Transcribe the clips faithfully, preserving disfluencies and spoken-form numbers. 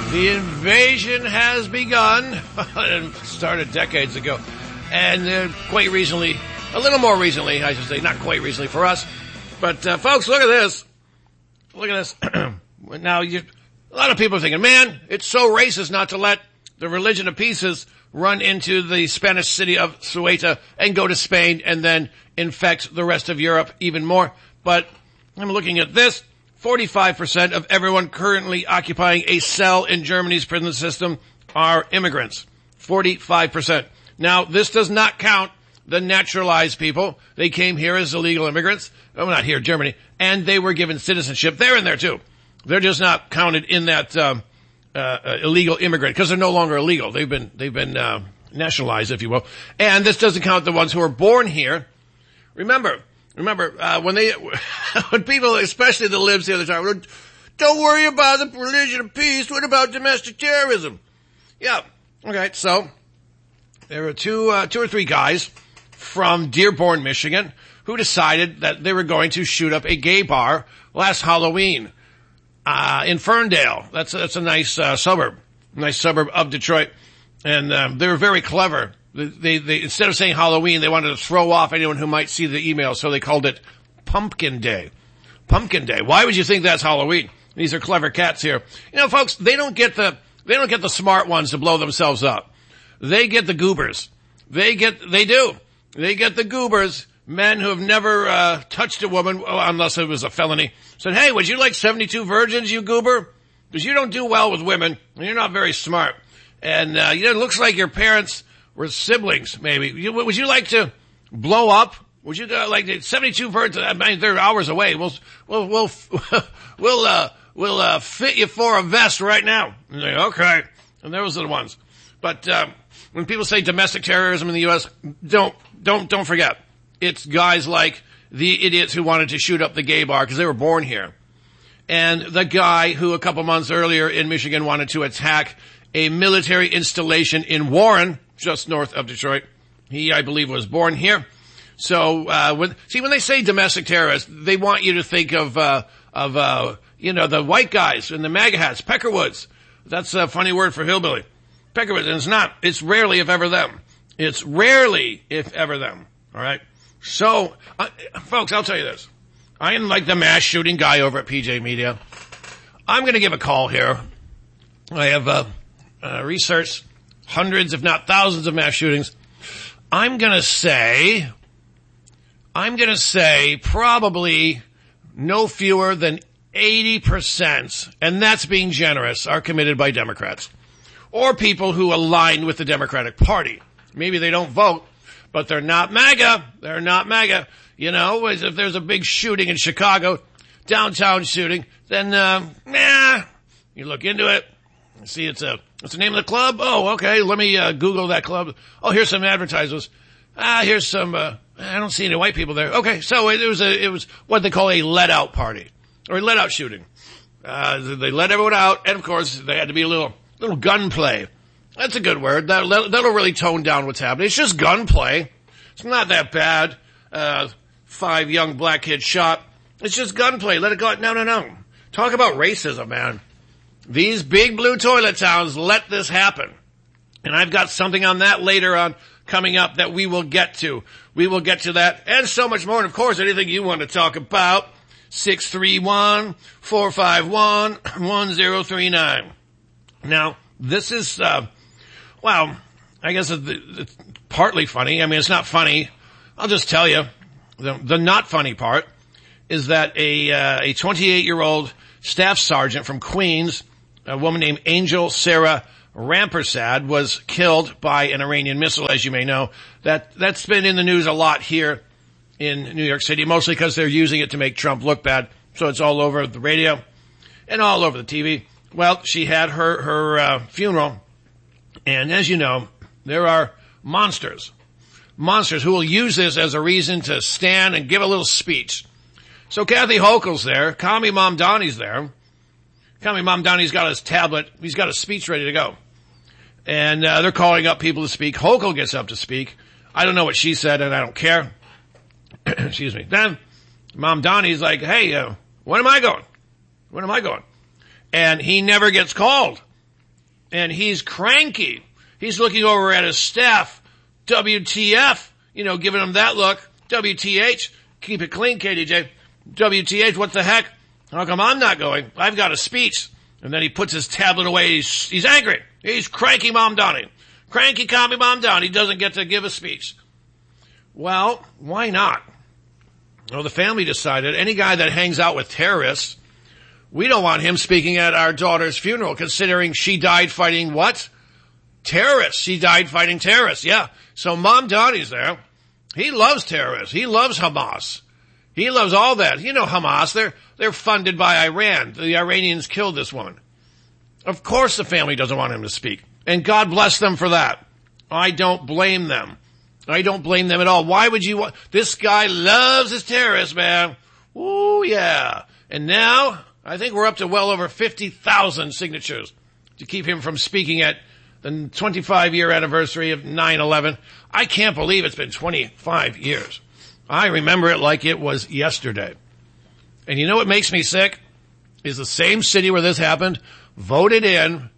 The invasion has begun. It started decades ago. And uh, quite recently, a little more recently, I should say, not quite recently for us. But, uh, folks, look at this. Look at this. Now, you, a lot of people are thinking, man, it's so racist not to let the religion of pieces run into the Spanish city of Ceuta and go to Spain and then infect the rest of Europe even more. But I'm looking at this. forty-five percent of everyone currently occupying a cell in Germany's prison system are immigrants. forty-five percent. Now, this does not count the naturalized people. They came here as illegal immigrants. Oh, not here, Germany. And they were given citizenship. They're in there too. They're just not counted in that um, uh, illegal immigrant because they're no longer illegal. They've been they've been uh, nationalized, if you will. And this doesn't count the ones who are born here. Remember, remember uh, when they when people, especially the libs the other time, don't worry about the religion of peace. What about domestic terrorism? Yeah. Okay. So there were two uh, two or three guys from Dearborn, Michigan, who decided that they were going to shoot up a gay bar last Halloween. Uh, in Ferndale. That's, that's a nice, uh, suburb, nice suburb of Detroit. And, um, they were very clever. They, they, they, instead of saying Halloween, they wanted to throw off anyone who might see the email, so they called it Pumpkin Day. Pumpkin Day. Why would you think that's Halloween? These are clever cats here. You know, folks, they don't get the, they don't get the smart ones to blow themselves up. They get the goobers. They get, they do. They get the goobers. Men who have never uh touched a woman, unless it was a felony, said, hey, would you like seventy-two virgins, you goober? Because you don't do well with women, and you're not very smart. And, uh, you know, it looks like your parents were siblings, maybe. You, would you like to blow up? Would you uh, like to, seventy-two virgins, I mean, they're hours away. We'll, we'll, we'll, we'll, uh, we'll, uh, fit you for a vest right now. And they, okay. And those are the ones. But, um, when people say domestic terrorism in the U S, don't, don't, don't forget. It's guys like the idiots who wanted to shoot up the gay bar because they were born here. And the guy who a couple months earlier in Michigan wanted to attack a military installation in Warren, just north of Detroit. He, I believe, was born here. So, uh, when, see, when they say domestic terrorists, they want you to think of, uh, of, uh, you know, the white guys in the MAGA hats, Peckerwoods. That's a funny word for hillbilly. Peckerwoods, and it's not. It's rarely, if ever, them. It's rarely, if ever, them. All right? So, uh, folks, I'll tell you this. I am like the mass shooting guy over at P J Media. I'm going to give a call here. I have uh, uh, researched hundreds, if not thousands, of mass shootings. I'm going to say, I'm going to say probably no fewer than eighty percent, and that's being generous, are committed by Democrats or people who align with the Democratic Party. Maybe they don't vote. But they're not MAGA. They're not MAGA. You know, as if there's a big shooting in Chicago, downtown shooting, then, uh, nah, you look into it. See, it's a, what's the name of the club? Oh, okay. Let me, uh, Google that club. Oh, here's some advertisers. Ah, here's some, uh, I don't see any white people there. Okay. So it was a, it was what they call a let out party or a let out shooting. Uh, they let everyone out. And of course, they had to be a little, little gunplay. That's a good word. That, that'll really tone down what's happening. It's just gunplay. It's not that bad. Uh, five young black kids shot. It's just gunplay. Let it go. No, no, no. Talk about racism, man. These big blue toilet towns let this happen. And I've got something on that later on coming up that we will get to. We will get to that and so much more. And of course, anything you want to talk about, six three one, four five one, one zero three nine. Now, this is, uh, well, I guess it's, it's partly funny. I mean, it's not funny. I'll just tell you. The, the not funny part is that a, uh, a twenty-eight-year-old staff sergeant from Queens, a woman named Angel Sarah Rampersad, was killed by an Iranian missile, as you may know. That, that's been in the news a lot here in New York City, mostly because they're using it to make Trump look bad. So it's all over the radio and all over the T V. Well, she had her, her, uh, funeral. And as you know, there are monsters, monsters who will use this as a reason to stand and give a little speech. So Kathy Hochul's there. Kami Mamdani's there. Kami Mamdani's got his tablet. He's got a speech ready to go. And uh, they're calling up people to speak. Hochul gets up to speak. I don't know what she said, and I don't care. Excuse me. Then Mamdani's like, hey, uh, when am I going? When am I going? And he never gets called. and he's cranky. He's looking over at his staff. W T F, you know, giving him that look. W T H, keep it clean, K D J. W T H, what the heck? How come I'm not going? I've got a speech. And then he puts his tablet away. He's, he's angry. He's cranky Mom Donnie. Cranky commie Mom Donnie. He doesn't get to give a speech. Well, why not? Well, the family decided any guy that hangs out with terrorists, we don't want him speaking at our daughter's funeral, considering she died fighting what? Terrorists. She died fighting terrorists, yeah. So Mom Donnie's there. He loves terrorists. He loves Hamas. He loves all that. You know Hamas, they're, they're funded by Iran. The Iranians killed this woman. Of course the family doesn't want him to speak. And God bless them for that. I don't blame them. I don't blame them at all. Why would you want, this guy loves his terrorists, man. Ooh, yeah. And now, I think we're up to well over fifty thousand signatures to keep him from speaking at the twenty-five year anniversary of nine eleven. I can't believe it's been twenty-five years. I remember it like it was yesterday. And you know what makes me sick? Is the same city where this happened voted in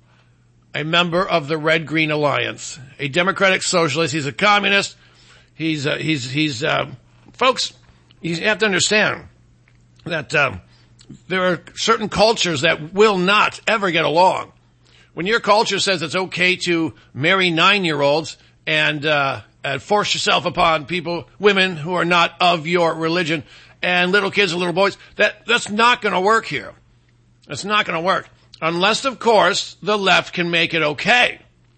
a member of the Red Green Alliance, a Democratic Socialist. He's a communist. He's, uh, he's, he's, uh, folks, you have to understand that, um, there are certain cultures that will not ever get along. When your culture says it's okay to marry nine-year-olds and, uh, and force yourself upon people, women who are not of your religion, and little kids and little boys, that, that's not gonna work here. That's not gonna work. Unless, of course, the left can make it okay.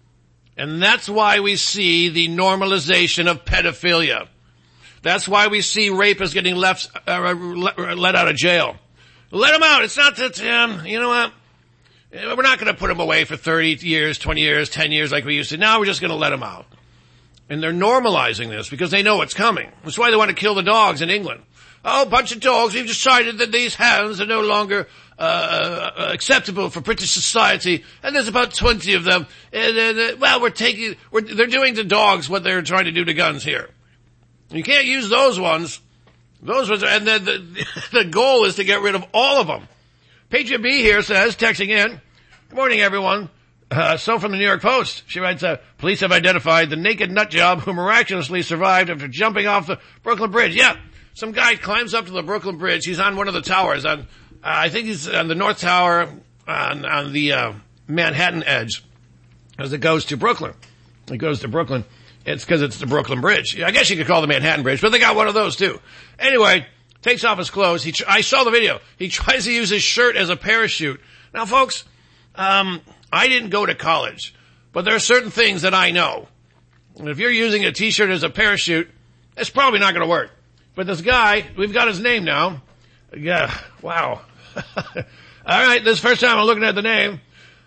And that's why we see the normalization of pedophilia. That's why we see rapists getting left, uh, let out of jail. Let them out. It's not that, um, you know what? We're not going to put them away for thirty years, twenty years, ten years like we used to. Now we're just going to let them out. And they're normalizing this because they know it's coming. That's why they want to kill the dogs in England. Oh, a bunch of dogs. We've decided that these hounds are no longer uh, uh acceptable for British society, and there's about twenty of them. And uh, well, we're taking, we're, they're doing to dogs what they're trying to do to guns here. You can't use those ones. Those ones, are, and then the, the goal is to get rid of all of them. Patriot B here says, texting in, good morning, everyone. Uh, so from the New York Post, she writes, uh, police have identified the naked nut job who miraculously survived after jumping off the Brooklyn Bridge. Yeah, some guy climbs up to the Brooklyn Bridge. He's on one of the towers. On, uh, I think he's on the North Tower on, on the uh, Manhattan edge as it goes to Brooklyn. It goes to Brooklyn. It's because it's the Brooklyn Bridge. I guess you could call the Manhattan Bridge, but they got one of those too. Anyway, takes off his clothes. He, tr- I saw the video. He tries to use his shirt as a parachute. Now, folks, um, I didn't go to college, but there are certain things that I know. And if you're using a t-shirt as a parachute, it's probably not going to work. But this guy, we've got his name now. Yeah, wow. All right, this is the first time I'm looking at the name.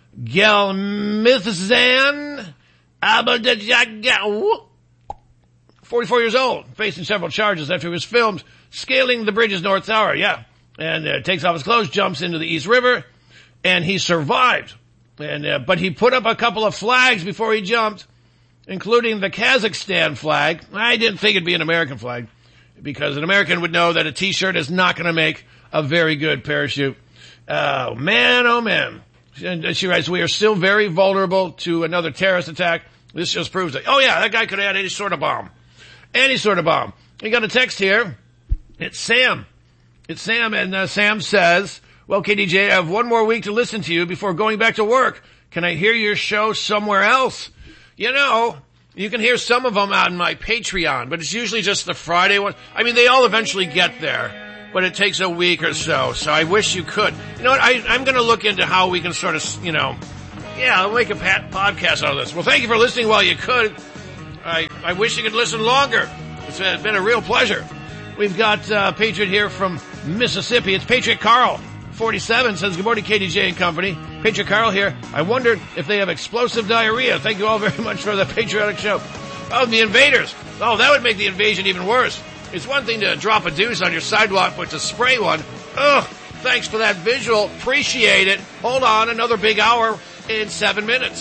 Gelmithzan Abadajagao, forty-four years old, facing several charges after he was filmed scaling the bridge's North Tower. Yeah. And uh, takes off his clothes, jumps into the East River, and he survived. And uh, but he put up a couple of flags before he jumped, including the Kazakhstan flag. I didn't think it'd be an American flag, because an American would know that a t-shirt is not going to make a very good parachute. Oh, man, oh, man. And she writes, we are still very vulnerable to another terrorist attack. This just proves it. Oh, yeah, that guy could have had any sort of bomb. Any sort of bomb. We got a text here. It's Sam. It's Sam, and uh, Sam says, well, K D J, I have one more week to listen to you before going back to work. Can I hear your show somewhere else? You know, you can hear some of them on my Patreon, but it's usually just the Friday one. I mean, they all eventually get there, but it takes a week or so, so I wish you could. You know what, I, I'm going to look into how we can sort of, you know, yeah, I'll make a pat podcast out of this. Well, thank you for listening while you could. I, I wish you could listen longer. It's been a real pleasure. We've got uh, Patriot here from Mississippi. It's Patriot Carl, forty-seven, says, good morning, K D J and company. Patriot Carl here. I wondered if they have explosive diarrhea. Thank you all very much for the patriotic show. Oh, the invaders. Oh, that would make the invasion even worse. It's one thing to drop a deuce on your sidewalk, but to spray one, ugh, thanks for that visual. Appreciate it. Hold on, another big hour in seven minutes.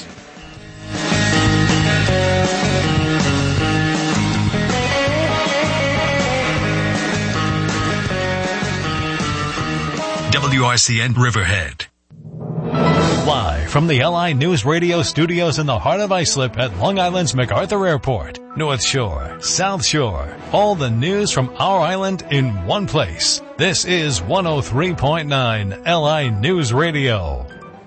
W R C N Riverhead. Live from the L I News Radio studios in the heart of Islip at Long Island's MacArthur Airport. North Shore, South Shore, all the news from our island in one place. This is one oh three point nine L I News Radio.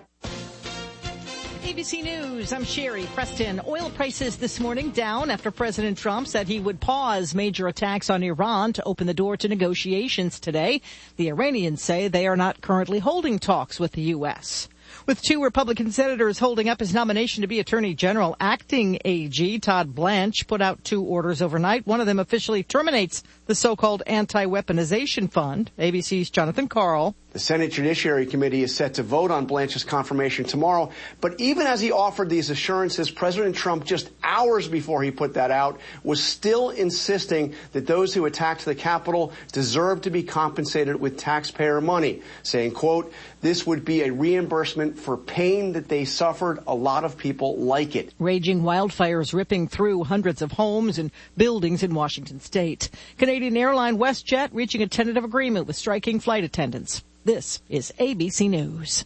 A B C News, I'm Sherry Preston. Oil prices this morning down after President Trump said he would pause major attacks on Iran to open the door to negotiations today. The Iranians say they are not currently holding talks with the U S With two Republican senators holding up his nomination to be Attorney General, acting A G Todd Blanche put out two orders overnight. One of them officially terminates the so-called anti-weaponization fund. A B C's Jonathan Karl. The Senate Judiciary Committee is set to vote on Blanche's confirmation tomorrow. But even as he offered these assurances, President Trump, just hours before he put that out, was still insisting that those who attacked the Capitol deserve to be compensated with taxpayer money, saying, quote, this would be a reimbursement for pain that they suffered. A lot of people like it. Raging wildfires ripping through hundreds of homes and buildings in Washington state. Canadian airline WestJet reaching a tentative agreement with striking flight attendants. This is A B C News.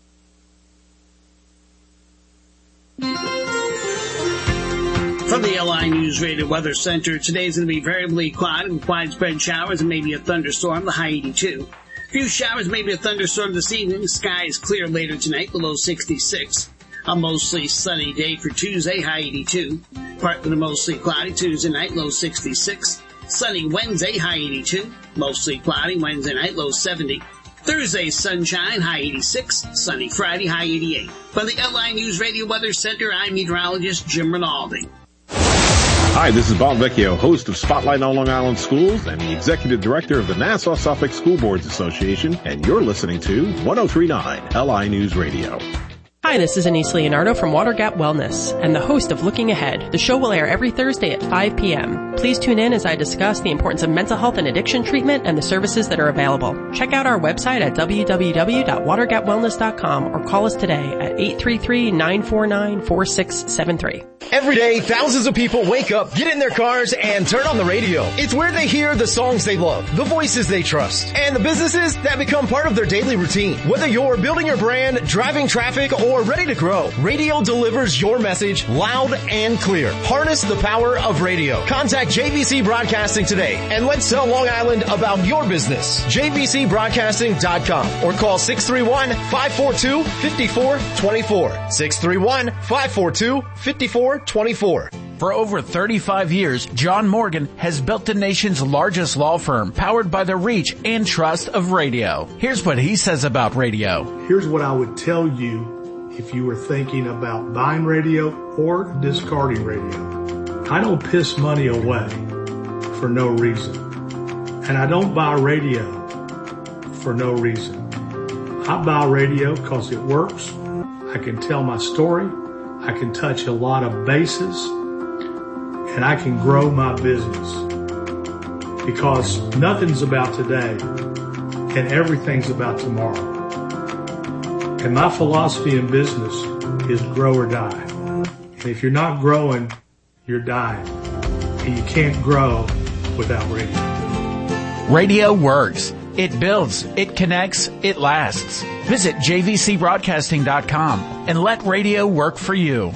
From the L I News Radio Weather Center, today is going to be variably quiet with widespread showers and maybe a thunderstorm, the high eighty-two. A few showers, maybe a thunderstorm this evening. The sky is clear later tonight, the low sixty-six. A mostly sunny day for Tuesday, high eighty-two. Partly to mostly cloudy Tuesday night, low sixty-six. Sunny Wednesday, high eighty-two. Mostly cloudy Wednesday night, low seventy. Thursday, sunshine, high eighty-six. Sunny Friday, high eighty-eight. From the L I News Radio Weather Center, I'm meteorologist Jim Rinaldi. Hi, this is Bob Vecchio, host of Spotlight on Long Island Schools and the executive director of the Nassau-Suffolk School Boards Association, and you're listening to one oh three point nine L I News Radio. Hi, this is Anise Leonardo from Water Gap Wellness and the host of Looking Ahead. The show will air every Thursday at five p.m. Please tune in as I discuss the importance of mental health and addiction treatment and the services that are available. Check out our website at w w w dot water gap wellness dot com or call us today at eight three three, nine four nine, four six seven three. Every day, thousands of people wake up, get in their cars, and turn on the radio. It's where they hear the songs they love, the voices they trust, and the businesses that become part of their daily routine. Whether you're building your brand, driving traffic, or ready to grow, radio delivers your message loud and clear. Harness the power of radio. Contact J V C Broadcasting today, and let's tell Long Island about your business. J V C broadcasting dot com or call six three one, five four two, five four two four. six three one, five four two, five four two four. For over thirty-five years, John Morgan has built the nation's largest law firm, powered by the reach and trust of radio. Here's what he says about radio. Here's what I would tell you if you were thinking about buying radio or discarding radio. I don't piss money away for no reason. And I don't buy radio for no reason. I buy radio because it works. I can tell my story. I can touch a lot of bases, and I can grow my business, because nothing's about today and everything's about tomorrow. And my philosophy in business is grow or die. And if you're not growing, you're dying. And you can't grow without radio. Radio works. It builds, it connects, it lasts. Visit J V C broadcasting dot com and let radio work for you.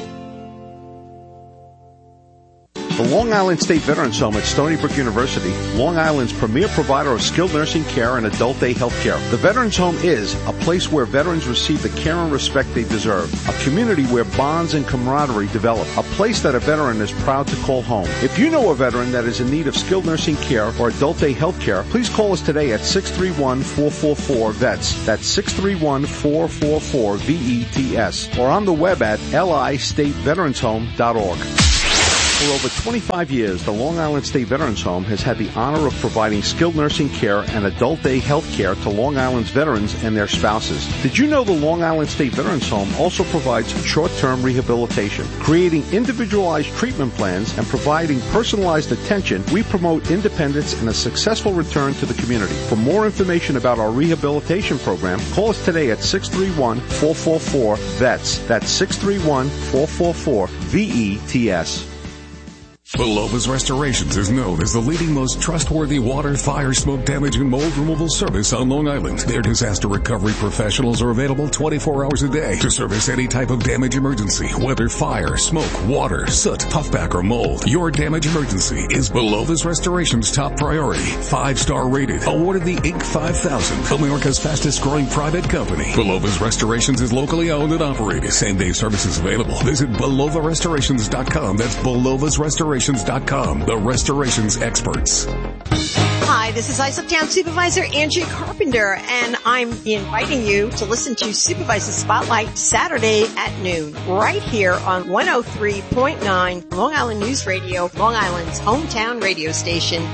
The Long Island State Veterans Home at Stony Brook University, Long Island's premier provider of skilled nursing care and adult day health care. The Veterans Home is a place where veterans receive the care and respect they deserve, a community where bonds and camaraderie develop, a place that a veteran is proud to call home. If you know a veteran that is in need of skilled nursing care or adult day health care, please call us today at six three one, four four four, V E T S. That's six three one, four four four, V E T S. Or on the web at L I state veterans home dot org. For over twenty-five years, the Long Island State Veterans Home has had the honor of providing skilled nursing care and adult day health care to Long Island's veterans and their spouses. Did you know the Long Island State Veterans Home also provides short-term rehabilitation? Creating individualized treatment plans and providing personalized attention, we promote independence and a successful return to the community. For more information about our rehabilitation program, call us today at six three one, four four four, V E T S. That's six three one, four four four, V E T S. Belova's Restorations is known as the leading most trustworthy water, fire, smoke damage, and mold removal service on Long Island. Their disaster recovery professionals are available twenty-four hours a day to service any type of damage emergency, whether fire, smoke, water, soot, puffback, or mold. Your damage emergency is Belova's Restorations' top priority. Five-star rated, awarded the Inc five thousand, America's fastest growing private company. Belova's Restorations is locally owned and operated. Same-day services available. Visit Belova Restorations dot com. That's Belovas Restorations dot com, the restorations experts. Hi, this is Islip Supervisor Angie Carpenter, and I'm inviting you to listen to Supervisor Spotlight Saturday at noon, right here on one oh three point nine Long Island News Radio, Long Island's hometown radio station.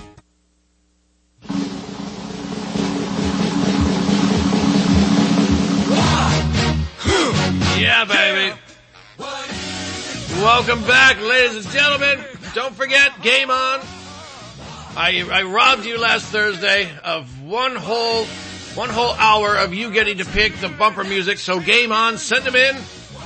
Yeah, baby. Welcome back, ladies and gentlemen. Don't forget, Game On. I, I robbed you last Thursday of one whole, one whole hour of you getting to pick the bumper music. So Game On, send them in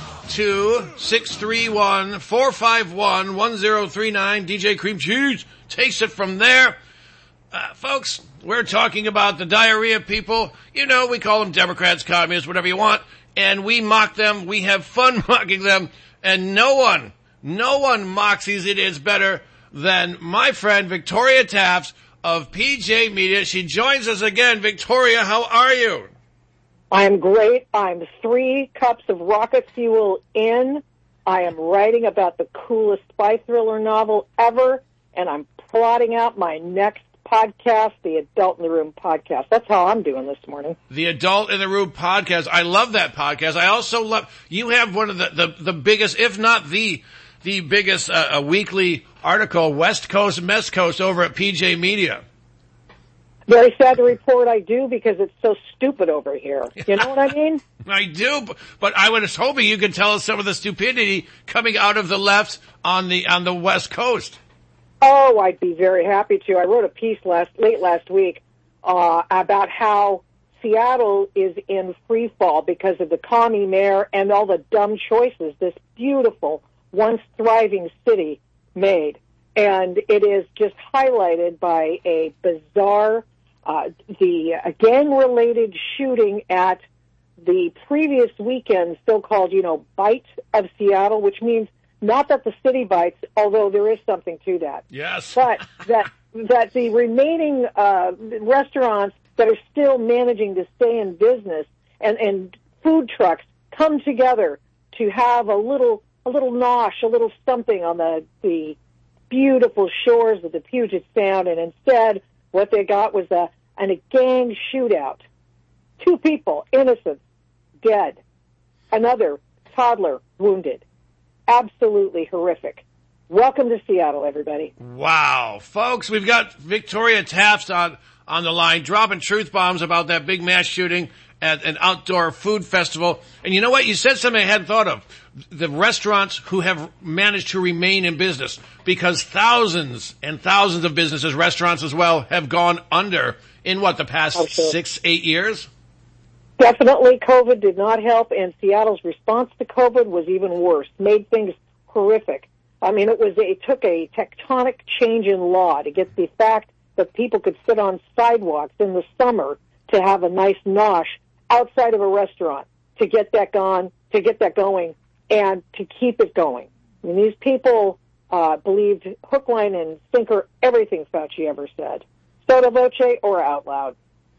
to six three one, four five one, one zero three nine. D J Cream Cheese takes it from there. Uh, folks, we're talking about the diarrhea people. You know, we call them Democrats, communists, whatever you want. And we mock them. We have fun mocking them. And no one, no one mocks these idiots better than my friend Victoria Tafts of P J Media. She joins us again. Victoria, how are you? I'm great. I'm three cups of rocket fuel in. I am writing about the coolest spy thriller novel ever, and I'm plotting out my next podcast, the Adult in the Room podcast. That's how I'm doing this morning. The Adult in the Room podcast. I love that podcast. I also love, you have one of the, the, the biggest, if not the, the biggest, uh, a weekly article, West Coast, Mess Coast over at P J Media. Very sad to report I do, because it's so stupid over here. You know what I mean? I do, but I was hoping you could tell us some of the stupidity coming out of the left on the, on the West Coast. Oh, I'd be very happy to. I wrote a piece last late last week uh, about how Seattle is in free fall because of the commie mayor and all the dumb choices this beautiful, once thriving city made. And it is just highlighted by a bizarre, uh, the uh, gang-related shooting at the previous weekend, so-called, you know, Bite of Seattle, which means not that the city bites, although there is something to that. Yes. But that that the remaining uh, restaurants that are still managing to stay in business and, and food trucks come together to have a little a little nosh, a little something on the the beautiful shores of the Puget Sound, and instead what they got was a, an, a gang shootout. Two people, innocent, dead. Another toddler wounded. Absolutely horrific. Welcome to Seattle, everybody. Wow. Folks, we've got Victoria Tafts on, on the line, dropping truth bombs about that big mass shooting at an outdoor food festival. And you know what? You said something I hadn't thought of. The restaurants who have managed to remain in business, because thousands and thousands of businesses, restaurants as well, have gone under in what, the past oh, sure. six, eight years? Definitely, COVID did not help, and Seattle's response to COVID was even worse, made things horrific. I mean, it was it took a tectonic change in law to get the fact that people could sit on sidewalks in the summer to have a nice nosh outside of a restaurant, to get that gone, to get that going, and to keep it going. I mean, these people uh, believed hook, line, and sinker everything Fauci ever said, sotto voce or out loud.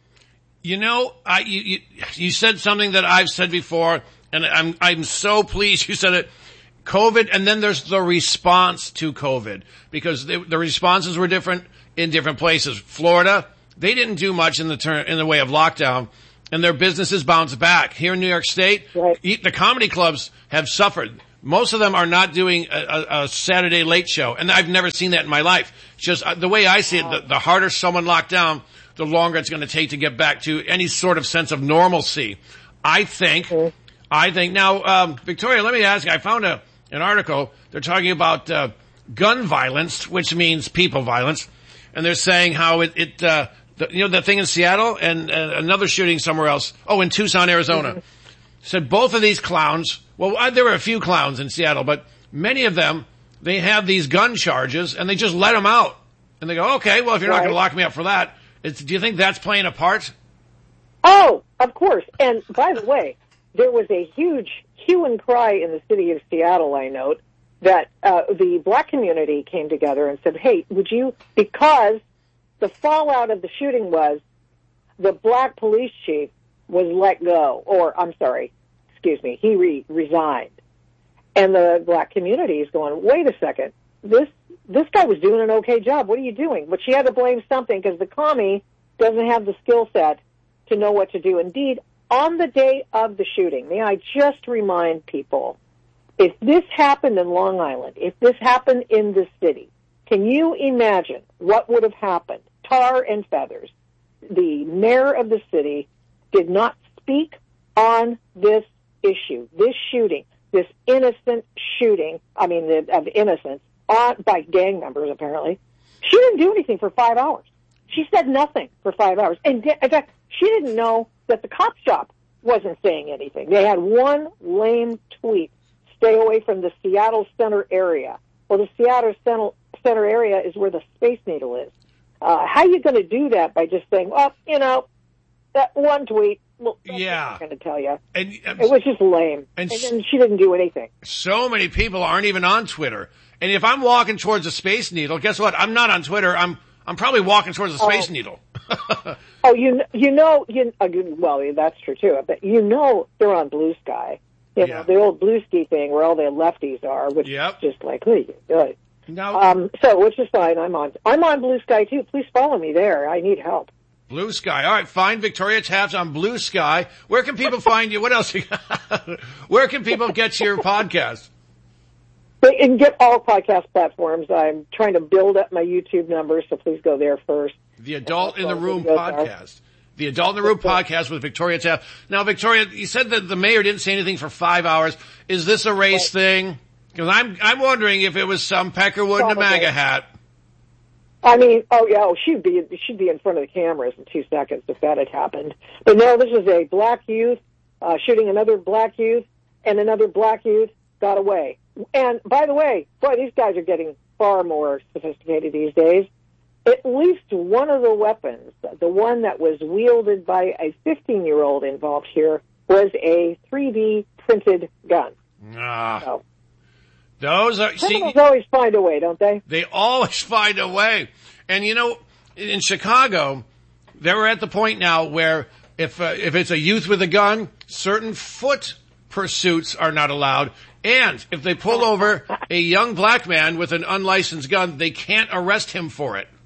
You know, I, you, you, you said something that I've said before, and I'm, I'm so pleased you said it. COVID, and then there's the response to COVID, because they, the responses were different in different places. Florida, they didn't do much in the turn, in the way of lockdown, and their businesses bounced back. Here in New York State, right. The comedy clubs have suffered. Most of them are not doing a, a, a Saturday late show, and I've never seen that in my life. Just uh, the way I see it, the, the harder someone locked down, the longer it's going to take to get back to any sort of sense of normalcy. I think, mm-hmm. I think, now, um, Victoria, let me ask you, I found a, an article, they're talking about, uh, gun violence, which means people violence, and they're saying how it, it, uh, the, you know, the thing in Seattle and uh, another shooting somewhere else, oh, in Tucson, Arizona, mm-hmm. said both of these clowns, well, there were a few clowns in Seattle, but many of them, they have these gun charges and they just let them out. And they go, okay, well, if you're not Right. going to lock me up for that, it's, do you think that's playing a part? Oh, of course. And by the way, there was a huge hue and cry in the city of Seattle, I note, that uh, the black community came together and said, hey, would you, because the fallout of the shooting was the black police chief was let go, or I'm sorry, excuse me, he re- resigned. And the black community is going, wait a second, this this guy was doing an okay job. What are you doing? But she had to blame something because the commie doesn't have the skill set to know what to do. Indeed, on the day of the shooting, may I just remind people, if this happened in Long Island, if this happened in this city, can you imagine what would have happened? Tar and feathers. The mayor of the city did not speak on this issue, this shooting, this innocent shooting, I mean, the, of innocence, on, by gang members, apparently. She didn't do anything for five hours. She said nothing for five hours. And in fact, she didn't know that the cop shop wasn't saying anything. They had one lame tweet, stay away from the Seattle Center area. Well, the Seattle Center area is where the Space Needle is. Uh, how are you going to do that by just saying, well, you know, that one tweet, well, that's yeah. what I'm going to tell you. And, um, it was just lame. And, and then she didn't do anything. So many people aren't even on Twitter. And if I'm walking towards the Space Needle, guess what? I'm not on Twitter. I'm I'm probably walking towards the Space Oh. Needle. Oh, you you know, you, uh, you well, that's true too, but you know they're on Blue Sky. You know, Yeah. the old Blue Ski thing where all the lefties are, which Yep. is just like, hey, good. No. Um, so, which is fine. I'm on. I'm on Blue Sky too. Please follow me there. I need help. Blue Sky. All right, find Victoria Taft on Blue Sky. Where can people find you? What else you got? Where can people get your podcast? They can get all podcast platforms. I'm trying to build up my YouTube numbers, so please go there first. The Adult in the Room videos are. podcast. The Adult in the Room podcast with Victoria Taft. Now, Victoria, you said that the mayor didn't say anything for five hours. Is this a race thing? Because I'm I'm wondering if it was some Peckerwood and a Probably. MAGA hat. I mean, oh yeah, oh, she'd be she'd be in front of the cameras in two seconds if that had happened. But no, this is a black youth uh, shooting another black youth, and another black youth got away. And by the way, boy, these guys are getting far more sophisticated these days. At least one of the weapons, the one that was wielded by a fifteen-year-old involved here, was a three D printed gun. Ah, So, those are see. criminals always find a way, don't they? They always find a way. And you know, in Chicago, they were at the point now where if uh, if it's a youth with a gun, certain foot pursuits are not allowed. And if they pull over a young black man with an unlicensed gun, they can't arrest him for it.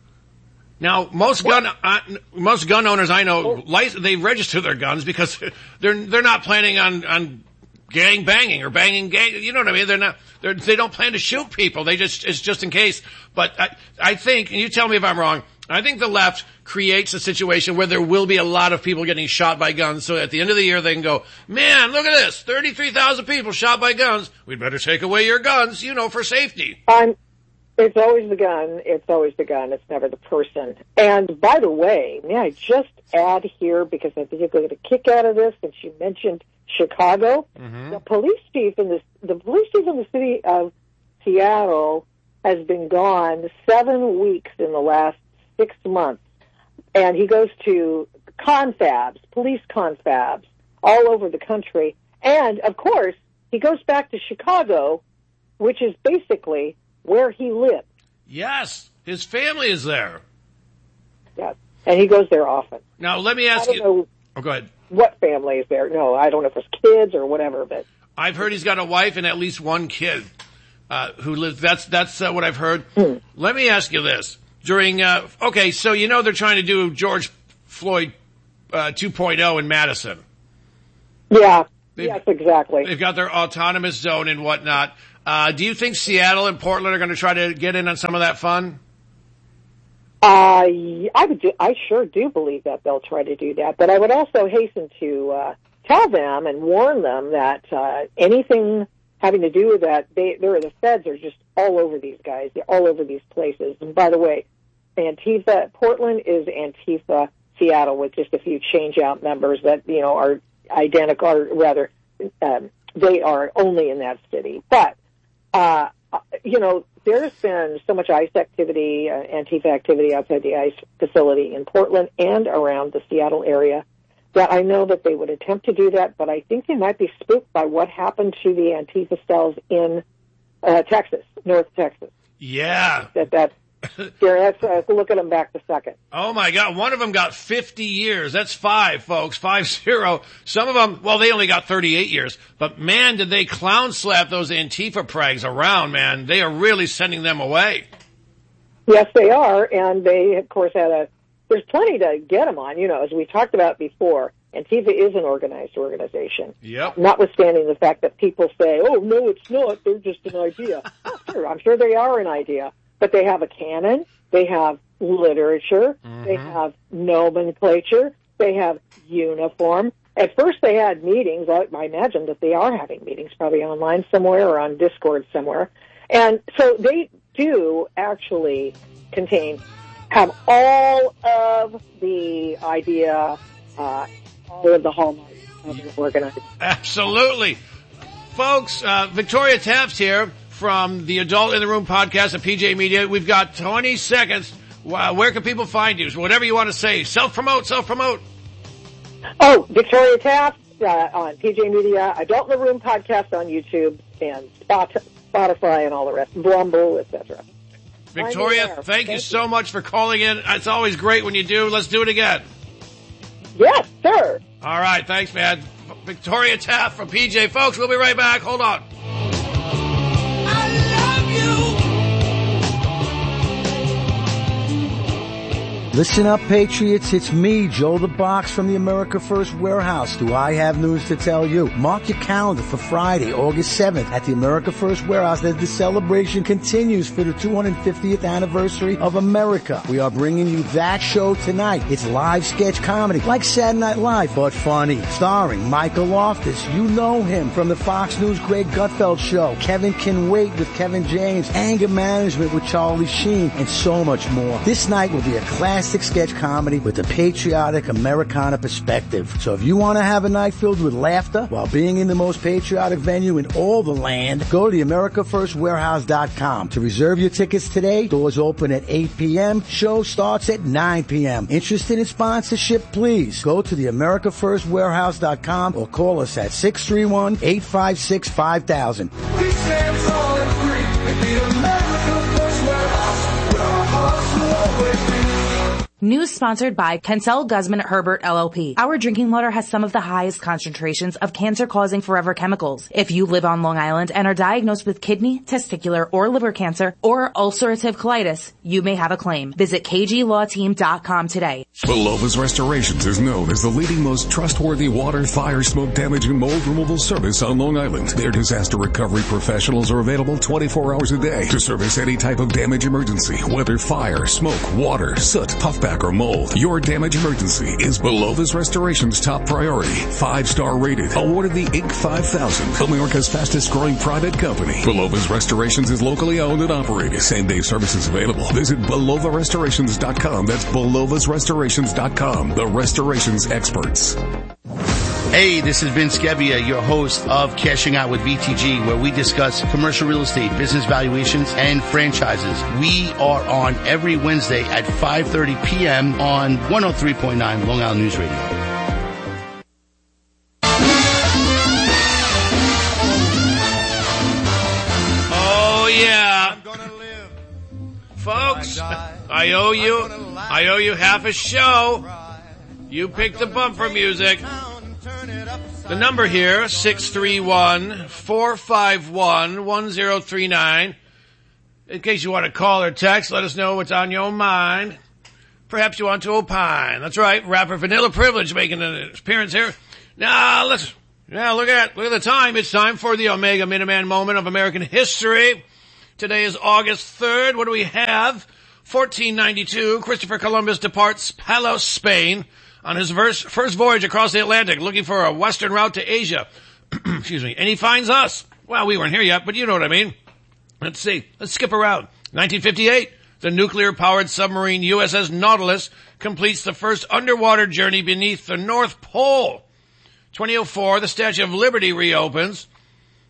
Now, most gun uh, most gun owners I know, lic- they register their guns because they're they're not planning on on gang banging or banging gang. You know what I mean? They're not. They're, they don't plan to shoot people. They just it's just in case. But I I think, and you tell me if I'm wrong. I think the left creates a situation where there will be a lot of people getting shot by guns. So at the end of the year, they can go, man, look at this, thirty-three thousand people shot by guns. We'd better take away your guns, you know, for safety. I'm, it's always the gun. It's always the gun. It's never the person. And by the way, may I just add here, because I think you're going to get a kick out of this, since you mentioned Chicago. Mm-hmm. The police chief in the the police chief in the city of Seattle has been gone seven weeks in the last six months, and he goes to confabs, police confabs, all over the country. And, of course, he goes back to Chicago, which is basically where he lives. Yes, his family is there. Yes, and he goes there often. Now, let me I ask don't you. know Oh, go ahead. what family is there. No, I don't know if it's kids or whatever, but I've heard he's got a wife and at least one kid uh, who lives. That's that's uh, what I've heard. Mm. Let me ask you this. During, uh, okay, so you know they're trying to do George Floyd uh, two point oh in Madison. yeah, They've- yes, exactly. They've got their autonomous zone and whatnot. Uh, do you think Seattle and Portland are going to try to get in on some of that fun? Uh, I would do, I sure do believe that they'll try to do that, but I would also hasten to uh, tell them and warn them that uh, anything having to do with that, they, they're, the feds are just all over these guys. They're all over these places. And by the way, Antifa, Portland is Antifa Seattle with just a few change-out members that, you know, are identical, or rather, um, they are only in that city. But, uh, you know, there's been so much ICE activity, uh, Antifa activity outside the ICE facility in Portland and around the Seattle area that I know that they would attempt to do that, but I think they might be spooked by what happened to the Antifa cells in uh, Texas, North Texas. Yeah. That that. Here, let's uh, look at them back a second. Oh, my God. One of them got fifty years. That's five, folks. Five zero. Some of them, well, they only got thirty-eight years. But, man, did they clown slap those Antifa prags around, man. They are really sending them away. Yes, they are. And they, of course, had a, there's plenty to get them on. You know, as we talked about before, Antifa is an organized organization. Yep. Notwithstanding the fact that people say, oh, no, it's not. They're just an idea. Oh, sure, I'm sure they are an idea. But they have a canon, they have literature, mm-hmm. they have nomenclature, they have uniform. At first they had meetings. I, I imagine that they are having meetings probably online somewhere or on Discord somewhere. And so they do actually contain, have all of the idea, uh, all of the hallmarks of an organized. Absolutely. Folks, uh, Victoria Taft here from the Adult in the Room podcast at P J Media. We've got twenty seconds. Where can people find you? Whatever you want to say. Self-promote, self-promote. Oh, Victoria Taft uh, on P J Media, Adult in the Room podcast on YouTube, and Spotify and all the rest, Rumble, et cetera. Victoria, thank, thank you so much for calling in. It's always great when you do. Let's do it again. Yes, sir. All right, thanks, man. Victoria Taft from P J. Folks, we'll be right back. Hold on. Listen up, Patriots. It's me, Joe the Box from the America First Warehouse. Do I have news to tell you? Mark your calendar for Friday, August seventh at the America First Warehouse as the celebration continues for the two hundred fiftieth anniversary of America. We are bringing you that show tonight. It's live sketch comedy, like Saturday Night Live, but funny. Starring Michael Loftus. You know him from the Fox News Greg Gutfeld Show. Kevin Can Wait with Kevin James. Anger Management with Charlie Sheen. And so much more. This night will be a classic sketch comedy with a patriotic Americana perspective. So if you want to have a night filled with laughter while being in the most patriotic venue in all the land, go to the america first warehouse dot com. To reserve your tickets today, doors open at eight p.m. Show starts at nine p.m. Interested in sponsorship, please go to the america first warehouse dot com or call us at six three one, eight five six, five thousand. We stand tall and free at the America First Warehouse, where our hearts will always be. News sponsored by Kensel Guzman Herbert L L P. Our drinking water has some of the highest concentrations of cancer-causing forever chemicals. If you live on Long Island and are diagnosed with kidney, testicular, or liver cancer, or ulcerative colitis, you may have a claim. Visit k g law team dot com today. Belova's Restorations is known as the leading most trustworthy water, fire, smoke damage, and mold removal service on Long Island. Their disaster recovery professionals are available twenty-four hours a day to service any type of damage emergency, whether fire, smoke, water, soot, puffback, or mold. Your damage emergency is Belova's Restoration's top priority. Five-star rated. Awarded the Inc five thousand. America's fastest growing private company. Belova's Restorations is locally owned and operated. Same-day services available. Visit belova restorations dot com. That's belovas restorations dot com. The restorations experts. Hey, this is Vince Gebbia, your host of Cashing Out with V T G, where we discuss commercial real estate, business valuations, and franchises. We are on every Wednesday at five thirty p.m. on one oh three point nine Long Island News Radio. Oh, yeah. Folks, I owe you, I owe you half a show. You picked the bumper music. The number here, six three one, four five one, one zero three nine. In case you want to call or text, let us know what's on your mind. Perhaps you want to opine. That's right, rapper Vanilla Privilege making an appearance here. Now, let's, now look at, look at the time. It's time for the Omega Minuteman moment of American history. Today is August third. What do we have? fourteen ninety-two, Christopher Columbus departs Palos, Spain, on his first voyage across the Atlantic, looking for a western route to Asia. Excuse me. And he finds us. Well, we weren't here yet, but you know what I mean. Let's see. Let's skip around. nineteen fifty-eight, the nuclear-powered submarine U S S Nautilus completes the first underwater journey beneath the North Pole. twenty oh four, the Statue of Liberty reopens.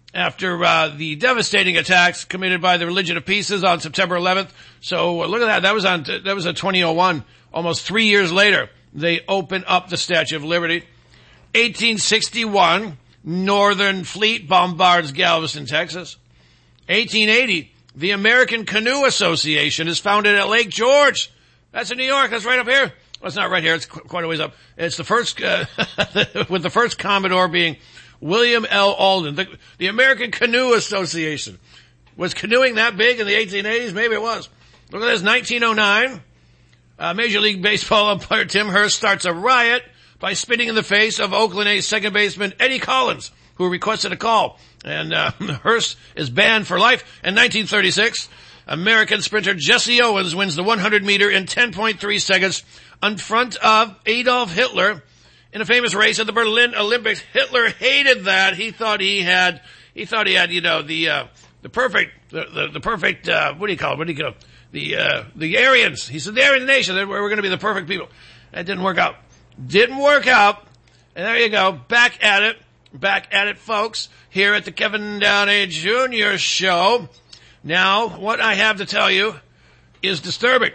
after uh, the devastating attacks committed by the Religion of Pieces on September eleventh. So uh, look at that. That was on. That was in twenty oh one. Almost three years later, they open up the Statue of Liberty. eighteen sixty-one, Northern Fleet bombards Galveston, Texas. eighteen eighty, the American Canoe Association is founded at Lake George. That's in New York. That's right up here. Well, it's not right here. It's qu- quite a ways up. It's the first, uh, with the first Commodore being William L. Alden. The, the American Canoe Association. Was canoeing that big in the eighteen eighties? Maybe it was. Look at this, nineteen oh nine. Uh, Major League Baseball umpire Tim Hurst starts a riot by spitting in the face of Oakland A's second baseman Eddie Collins, who requested a call. And uh, Hurst is banned for life. In nineteen thirty-six, American sprinter Jesse Owens wins the hundred meter in ten point three seconds in front of Adolf Hitler in a famous race at the Berlin Olympics. Hitler hated that. He thought he had, he thought he had, you know, the, uh, the perfect, the, the, the perfect, uh, what do you call it? What do you call it? The, uh, the Aryans. He said, the Aryan nation, we're, we're going to be the perfect people. That didn't work out. Didn't work out. And there you go. Back at it. Back at it, folks. Here at the Kevin Downey Junior Show. Now, what I have to tell you is disturbing.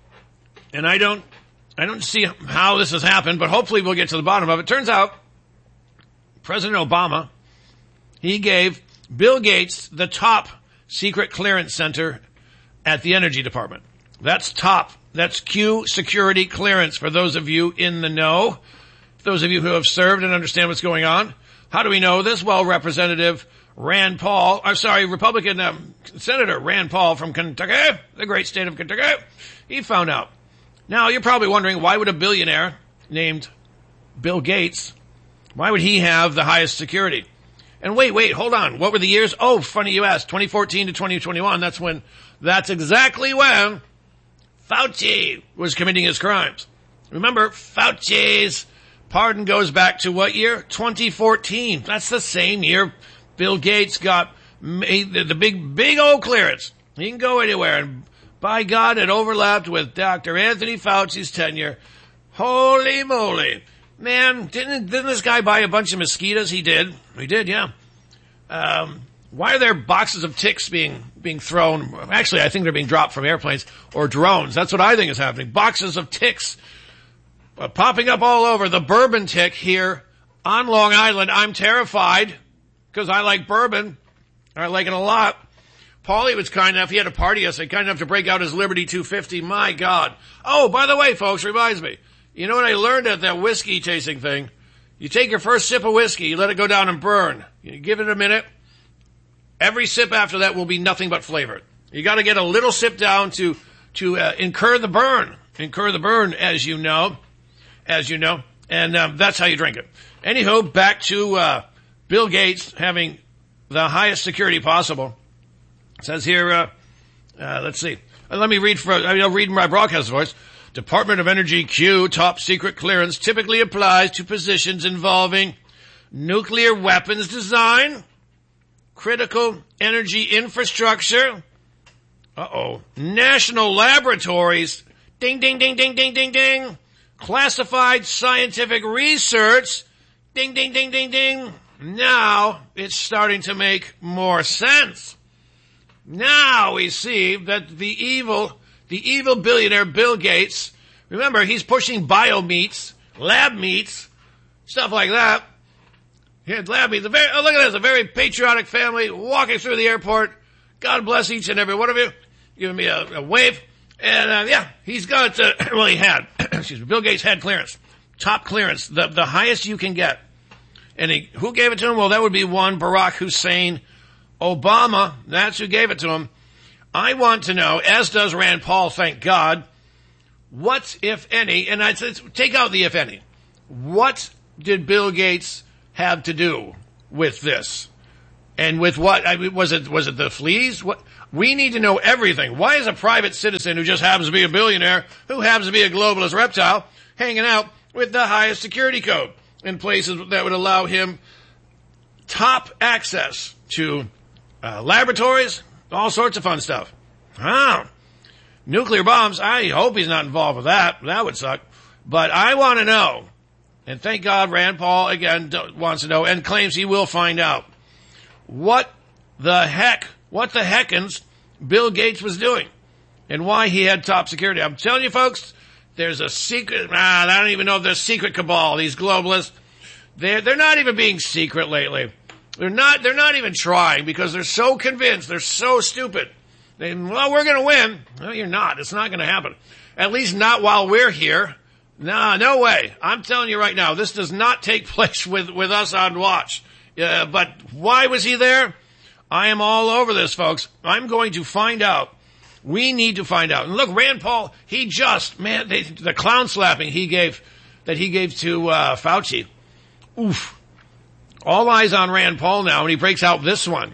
And I don't, I don't see how this has happened, but hopefully we'll get to the bottom of it. Turns out, President Obama, he gave Bill Gates the top secret clearance center at the Energy Department. That's top. That's Q security clearance for those of you in the know. Those of you who have served and understand what's going on. How do we know this? Well, Representative Rand Paul, I'm sorry, Republican um, Senator Rand Paul from Kentucky, the great state of Kentucky, he found out. Now, you're probably wondering, why would a billionaire named Bill Gates, why would he have the highest security? And wait, wait, hold on. What were the years? Oh, funny you asked. twenty fourteen to twenty twenty-one. That's when, that's exactly when Fauci was committing his crimes. Remember, Fauci's pardon goes back to what year? twenty fourteen. That's the same year Bill Gates got made the, the big, big old clearance. He can go anywhere. And by God, it overlapped with Doctor Anthony Fauci's tenure. Holy moly. Man, didn't, didn't this guy buy a bunch of mosquitoes? He did. He did, yeah. Um, why are there boxes of ticks being, being thrown? Actually, I think they're being dropped from airplanes or drones. That's what I think is happening. Boxes of ticks uh, popping up all over. The bourbon tick here on Long Island. I'm terrified because I like bourbon. I like it a lot. Paulie was kind enough. He had a party yesterday, kind enough to break out his Liberty two fifty. My God. Oh, by the way, folks, reminds me. You know what I learned at that whiskey tasting thing? You take your first sip of whiskey, you let it go down and burn. You give it a minute. Every sip after that will be nothing but flavor. You got to get a little sip down to to uh, incur the burn, incur the burn, as you know, as you know, and um, that's how you drink it. Anywho, back to uh, Bill Gates having the highest security possible. It says here, uh, uh, let's see. Uh, let me read for. I mean, I'll read my broadcast voice. Department of Energy Q top secret clearance typically applies to positions involving nuclear weapons design, critical energy infrastructure, uh-oh, national laboratories, ding, ding, ding, ding, ding, ding, ding, classified scientific research, ding, ding, ding, ding, ding. Now it's starting to make more sense. Now we see that the evil The evil billionaire Bill Gates, remember, he's pushing bio meats, lab meats, stuff like that. Here, lab meats. A very, oh, look at this, a very patriotic family walking through the airport. God bless each and every one of you. Giving me a, a wave. And, uh, yeah, he's got, uh, well, he had, excuse me, Bill Gates had clearance. Top clearance, the, the highest you can get. And he, who gave it to him? Well, that would be one Barack Hussein Obama. That's who gave it to him. I want to know, as does Rand Paul, thank God, what, if any, and I said, take out the if any, what did Bill Gates have to do with this? And with what? I mean, was it, was it the fleas? What? We need to know everything. Why is a private citizen who just happens to be a billionaire, who happens to be a globalist reptile, hanging out with the highest security code in places that would allow him top access to uh, laboratories, all sorts of fun stuff. Ah, nuclear bombs, I hope he's not involved with that. That would suck. But I want to know, and thank God Rand Paul, again, wants to know and claims he will find out. what the heck, what the heckins Bill Gates was doing and why he had top security. I'm telling you, folks, there's a secret, ah, I don't even know if there's secret cabal, these globalists. They're, they're not even being secret lately. They're not, they're not even trying because they're so convinced, they're so stupid. They, well, we're gonna win. No, you're not. It's not gonna happen. At least not while we're here. Nah, no way. I'm telling you right now, this does not take place with, with us on watch. Uh, but why was he there? I am all over this, folks. I'm going to find out. We need to find out. And look, Rand Paul, he just, man, they, the clown slapping he gave, that he gave to, uh, Fauci. Oof. All eyes on Rand Paul now, and he breaks out this one.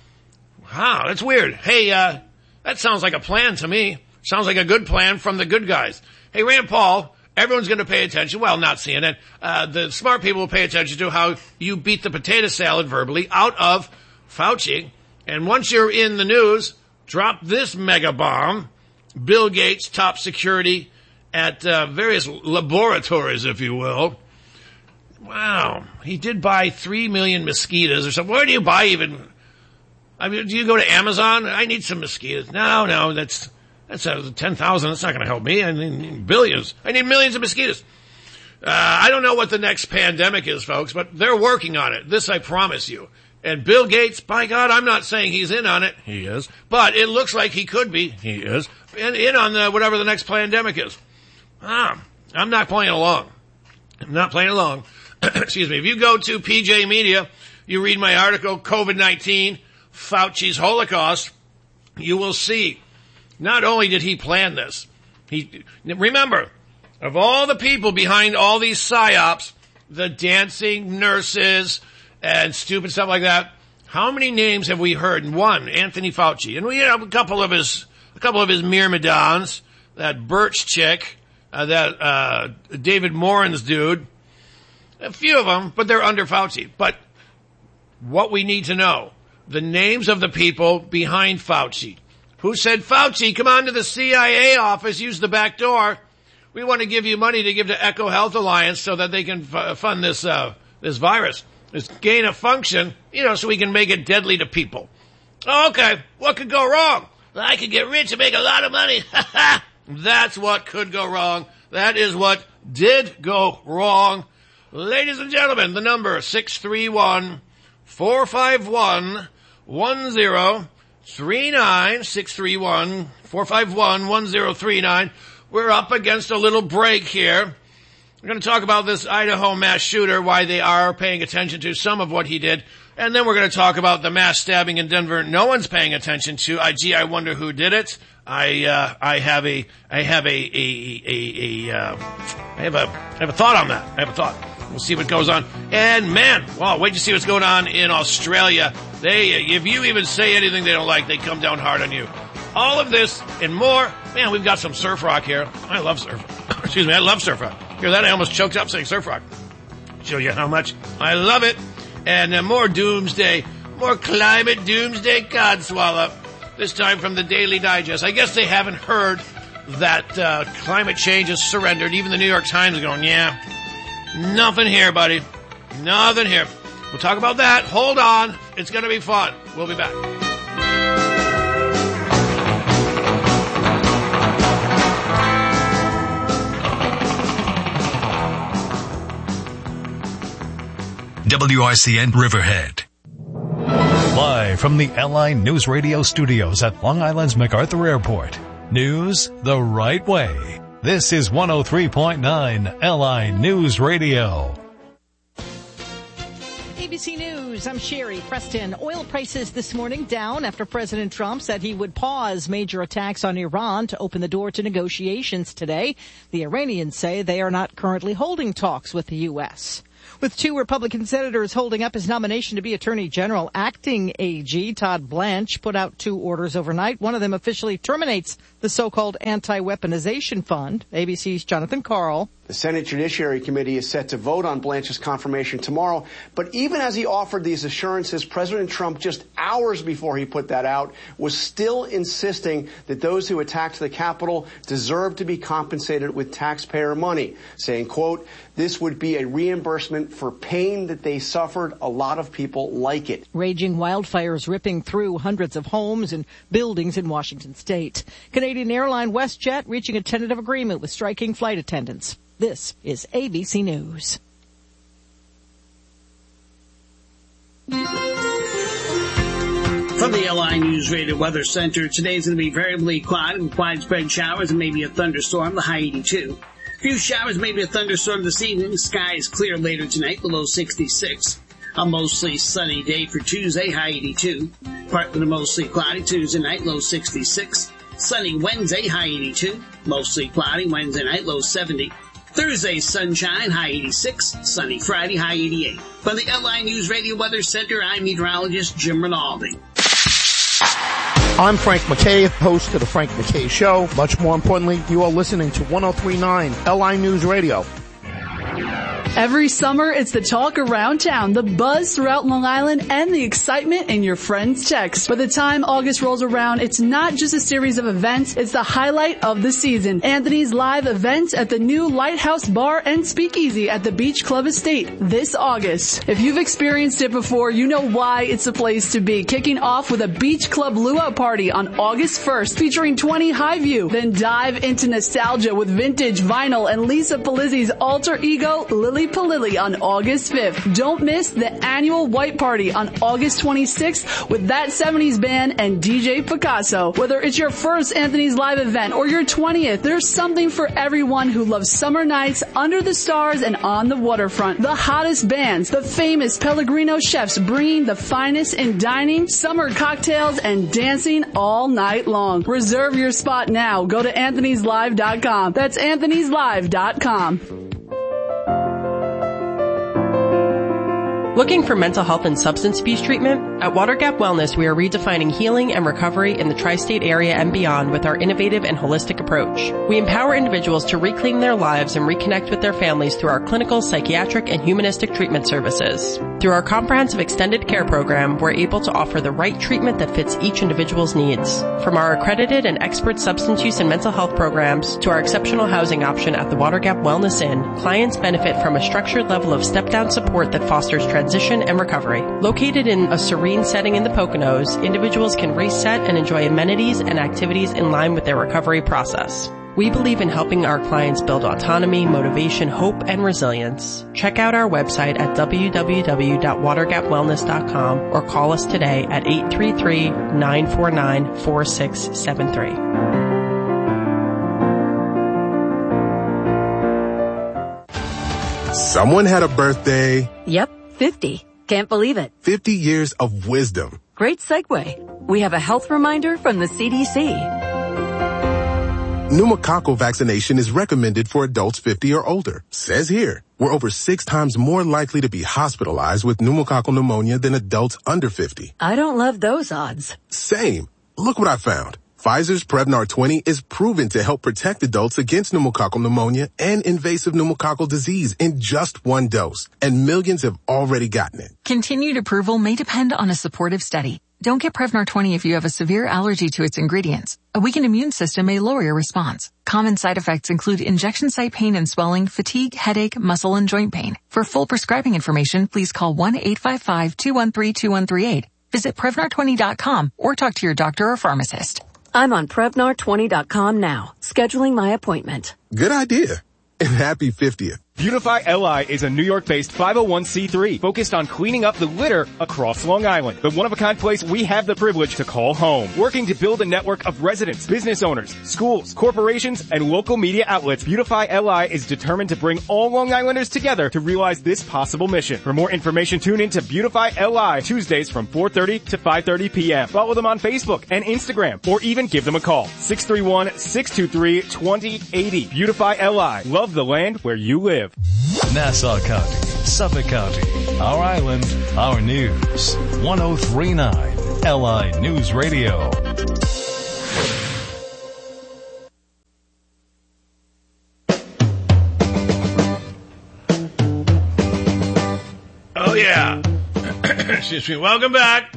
Wow, that's weird. Hey, uh, that sounds like a plan to me. Sounds like a good plan from the good guys. Hey, Rand Paul, everyone's going to pay attention. Well, not C N N. Uh, the smart people will pay attention to how you beat the potato salad verbally out of Fauci. And once you're in the news, drop this mega bomb. Bill Gates, top security at uh, various laboratories, if you will. Wow. He did buy three million mosquitoes or something. Where do you buy even? I mean, do you go to Amazon? I need some mosquitoes. No, no, that's, that's uh, ten thousand. That's not going to help me. I need billions. I need millions of mosquitoes. Uh, I don't know what the next pandemic is, folks, but they're working on it. This I promise you. And Bill Gates, by God, I'm not saying he's in on it. He is. But it looks like he could be. He is. In, in on the, whatever the next pandemic is. Ah, I'm not playing along. I'm not playing along. Excuse me. If you go to P J Media, you read my article, COVID nineteen, Fauci's Holocaust, you will see not only did he plan this, he, remember, of all the people behind all these psyops, the dancing nurses and stupid stuff like that, how many names have we heard? And one, Anthony Fauci. And we have a couple of his, a couple of his myrmidons, that Birch chick, uh, that, uh, David Morin's dude. A few of them, but they're under Fauci. But what we need to know, the names of the people behind Fauci. Who said, Fauci, come on to the C I A office, use the back door. We want to give you money to give to Echo Health Alliance so that they can f- fund this, uh, this virus, this gain of function, you know, so we can make it deadly to people. Oh, okay. What could go wrong? Well, I could get rich and make a lot of money. That's what could go wrong. That is what did go wrong. Ladies and gentlemen, the number six three one, four five one, one zero three nine, six three one, four five one, one zero three nine. We're up against a little break here. We're going to talk about this Idaho mass shooter, why they are paying attention to some of what he did. And then we're going to talk about the mass stabbing in Denver no one's paying attention to. I, gee, I wonder who did it. I, uh, I have a, I have a, a, a, a, uh, I have a, I have a thought on that. I have a thought. We'll see what goes on. And man, well, wait to see what's going on in Australia. They, if you even say anything they don't like, they come down hard on you. All of this and more. Man, we've got some surf rock here. I love surf. Excuse me, I love surf rock. Hear that? I almost choked up saying surf rock. Show you how much I love it. And uh, more doomsday, more climate doomsday codswallop. This time from the Daily Digest. I guess they haven't heard that uh, climate change has surrendered. Even the New York Times is going, yeah, nothing here, buddy. Nothing here. We'll talk about that. Hold on. It's going to be fun. We'll be back. W R C N Riverhead. Live from the L I News Radio studios at Long Island's MacArthur Airport. News the right way. This is one oh three point nine L I News Radio. A B C News, I'm Sherry Preston. Oil prices this morning down after President Trump said he would pause major attacks on Iran to open the door to negotiations today. The Iranians say they are not currently holding talks with the U S With two Republican senators holding up his nomination to be Attorney General, acting A G Todd Blanche put out two orders overnight. One of them officially terminates the so-called anti-weaponization fund. A B C's Jonathan Karl The Senate Judiciary Committee is set to vote on Blanche's confirmation tomorrow. But even as he offered these assurances, President Trump, just hours before he put that out, was still insisting that those who attacked the Capitol deserve to be compensated with taxpayer money, saying, quote, this would be a reimbursement for pain that they suffered. A lot of people like it. Raging wildfires ripping through hundreds of homes and buildings in Washington state. Canadian airline WestJet reaching a tentative agreement with striking flight attendants. This is A B C News. From the L I News Radio Weather Center, today's going to be variably quiet with widespread showers and maybe a thunderstorm, the high eighty-two. A few showers, maybe a thunderstorm this evening. Sky is clear later tonight, the low sixty-six. A mostly sunny day for Tuesday, high eighty-two. Partly to mostly cloudy Tuesday night, low sixty-six. Sunny Wednesday, high eighty-two. Mostly cloudy Wednesday night, low seventy. Thursday, sunshine, high eighty-six. Sunny Friday, high eighty-eight. From the L I News Radio Weather Center, I'm meteorologist Jim Rinaldi. I'm Frank McKay, host of the Frank McKay Show. Much more importantly, you are listening to one oh three point nine L I News Radio. Every summer, it's the talk around town, the buzz throughout Long Island, and the excitement in your friends' texts. By the time August rolls around, it's not just a series of events, it's the highlight of the season. Anthony's live events at the new Lighthouse Bar and Speakeasy at the Beach Club Estate this August. If you've experienced it before, you know why it's the place to be. Kicking off with a Beach Club Luau Party on August first, featuring twenty Highview. Then dive into nostalgia with vintage vinyl and Lisa Palizzi's alter ego, Lily Palilli, on August fifth. Don't miss the annual White Party on August twenty-sixth with That seventies Band and D J Picasso. Whether it's your first Anthony's Live event or your twentieth, there's something for everyone who loves summer nights under the stars and on the waterfront. The hottest bands, the famous Pellegrino chefs bringing the finest in dining, summer cocktails, and dancing all night long. Reserve your spot now. Go to anthonys live dot com. That's anthonys live dot com. Looking for mental health and substance abuse treatment? At Water Gap Wellness, we are redefining healing and recovery in the tri-state area and beyond with our innovative and holistic approach. We empower individuals to reclaim their lives and reconnect with their families through our clinical, psychiatric, and humanistic treatment services. Through our comprehensive extended care program, we're able to offer the right treatment that fits each individual's needs. From our accredited and expert substance use and mental health programs to our exceptional housing option at the Water Gap Wellness Inn, clients benefit from a structured level of step-down support that fosters transition Transition and recovery. Located in a serene setting in the Poconos, individuals can reset and enjoy amenities and activities in line with their recovery process. We believe in helping our clients build autonomy, motivation, hope, and resilience. Check out our website at w w w dot water gap wellness dot com or call us today at eight three three, nine four nine, four six seven three. Someone had a birthday. Yep. fifty. Can't believe it. fifty years of wisdom. Great segue. We have a health reminder from the C D C. Pneumococcal vaccination is recommended for adults fifty or older. Says here, we're over six times more likely to be hospitalized with pneumococcal pneumonia than adults under fifty. I don't love those odds. Same. Look what I found. Pfizer's Prevnar twenty is proven to help protect adults against pneumococcal pneumonia and invasive pneumococcal disease in just one dose. And millions have already gotten it. Continued approval may depend on a supportive study. Don't get Prevnar twenty if you have a severe allergy to its ingredients. A weakened immune system may lower your response. Common side effects include injection site pain and swelling, fatigue, headache, muscle, and joint pain. For full prescribing information, please call one eight five five, two one three, two one three eight. Visit Prevnar twenty dot com or talk to your doctor or pharmacist. I'm on Prevnar twenty dot com now, scheduling my appointment. Good idea. And happy fiftieth. Beautify L I is a New York-based five oh one c three focused on cleaning up the litter across Long Island, the one-of-a-kind place we have the privilege to call home. Working to build a network of residents, business owners, schools, corporations, and local media outlets, Beautify L I is determined to bring all Long Islanders together to realize this possible mission. For more information, tune in to Beautify L I Tuesdays from four thirty to five thirty p.m. Follow them on Facebook and Instagram, or even give them a call. six three one, six two three, two oh eight oh. Beautify L I. Love the land where you live. Nassau County, Suffolk County, our island, our news. one oh three point nine L I News Radio. Excuse me. Welcome back,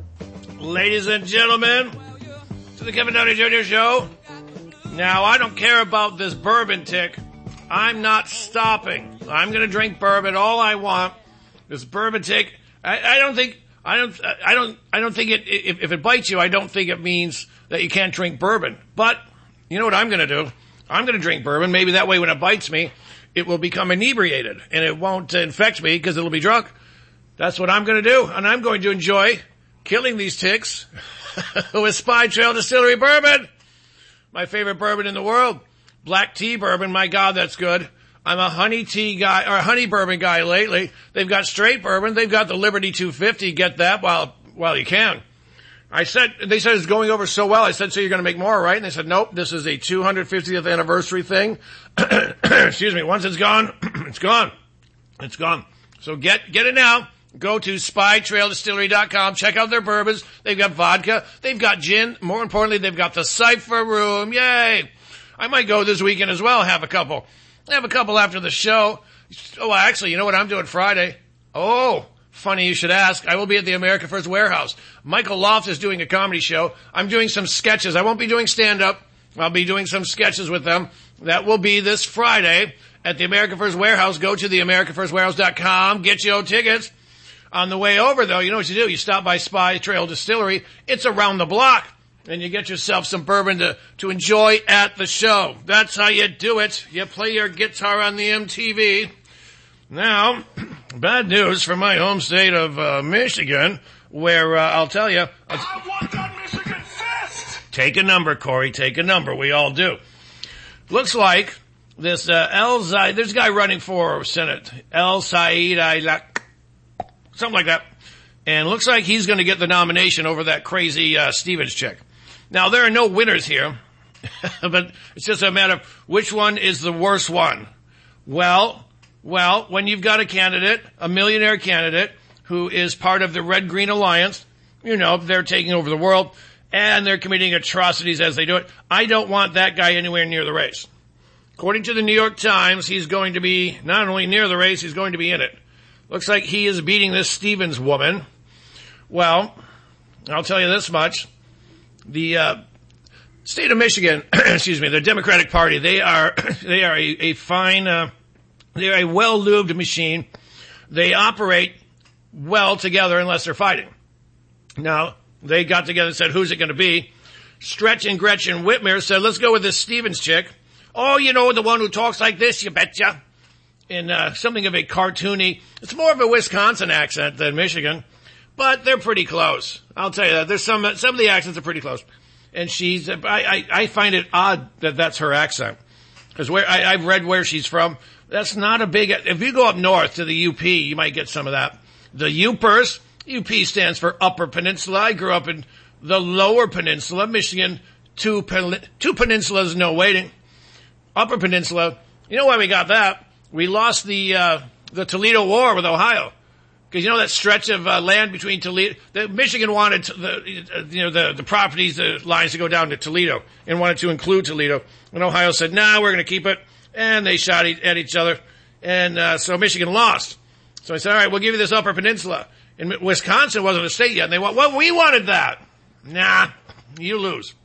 ladies and gentlemen, to the Kevin Downey Junior Show. Now, I don't care about this bourbon tick. I'm not stopping. I'm going to drink bourbon all I want. This bourbon tick, I, I don't think, I don't, I don't, I don't think it, if, if it bites you, I don't think it means that you can't drink bourbon. But, you know what I'm going to do? I'm going to drink bourbon. Maybe that way when it bites me, it will become inebriated and it won't infect me because it'll be drunk. That's what I'm going to do. And I'm going to enjoy killing these ticks with Spy Trail Distillery bourbon. My favorite bourbon in the world. Black tea bourbon. My God, that's good. I'm a honey tea guy, or a honey bourbon guy lately. They've got straight bourbon. They've got the Liberty two fifty. Get that while, while you can. I said, they said it's going over so well. I said, so you're going to make more, right? And they said, nope, this is a two hundred fiftieth anniversary thing. Excuse me. Once it's gone, it's gone. It's gone. So get, get it now. Go to spy trail distillery dot com. Check out their bourbons. They've got vodka. They've got gin. More importantly, they've got the Cypher Room. Yay. I might go this weekend as well, have a couple. Have a couple after the show. Oh, actually, you know what I'm doing Friday? Oh, funny you should ask. I will be at the America First Warehouse. Michael Loft is doing a comedy show. I'm doing some sketches. I won't be doing stand-up. I'll be doing some sketches with them. That will be this Friday at the America First Warehouse. Go to the america first warehouse dot com. Get your tickets. On the way over, though, you know what you do? You stop by Spy Trail Distillery. It's around the block. And you get yourself some bourbon to, to enjoy at the show. That's how you do it. You play your guitar on the M T V. Now, bad news from my home state of uh, Michigan, where uh, I'll tell you. I want that Michigan fist! Take a number, Corey. Take a number. We all do. Looks like this uh, El Zayed, there's a guy running for Senate. El Said Ilak. Something like that. And looks like he's going to get the nomination over that crazy uh, Stevens chick. Now, there are no winners here, but it's just a matter of which one is the worst one. Well, well, when you've got a candidate, a millionaire candidate, who is part of the Red-Green Alliance, you know, they're taking over the world, and they're committing atrocities as they do it. I don't want that guy anywhere near the race. According to the New York Times, he's going to be not only near the race, he's going to be in it. Looks like he is beating this Stevens woman. Well, I'll tell you this much. The uh, state of Michigan, excuse me, the Democratic Party, they are they are a, a fine, uh, they are a well-lubed machine. They operate well together unless they're fighting. Now, they got together and said, who's it going to be? Stretch and Gretchen Whitmer said, let's go with this Stevens chick. Oh, you know, the one who talks like this, you betcha. In uh, something of a cartoony, it's more of a Wisconsin accent than Michigan, but they're pretty close. I'll tell you that. There's some, some of the accents are pretty close. And she's, I, I, I find it odd that that's her accent. Cause where, I, I've read where she's from. That's not a big, if you go up north to the U P, you might get some of that. The Upers, U P stands for Upper Peninsula. I grew up in the Lower Peninsula, Michigan, two, two peninsulas, no waiting. Upper Peninsula, you know why we got that? We lost the, uh, the Toledo War with Ohio. Cause you know that stretch of, uh, land between Toledo, the Michigan wanted to, the, uh, you know, the, the properties, the lines to go down to Toledo and wanted to include Toledo. And Ohio said, nah, we're gonna keep it. And they shot e- at each other. And, uh, so Michigan lost. So I said, all right, we'll give you this Upper Peninsula. And Wisconsin wasn't a state yet. And they went, well, we wanted that. Nah, you lose.